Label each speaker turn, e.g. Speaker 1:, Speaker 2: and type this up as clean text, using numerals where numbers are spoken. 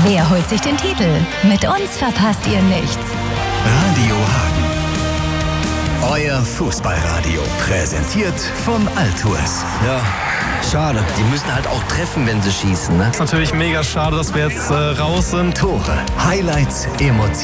Speaker 1: Wer holt sich den Titel? Mit uns verpasst ihr nichts.
Speaker 2: Radio Hagen. Euer Fußballradio. Präsentiert von Altours.
Speaker 3: Ja, schade. Die müssen halt auch treffen, wenn sie schießen, ne?
Speaker 4: Ist natürlich mega schade, dass wir jetzt raus sind.
Speaker 2: Tore, Highlights, Emotionen.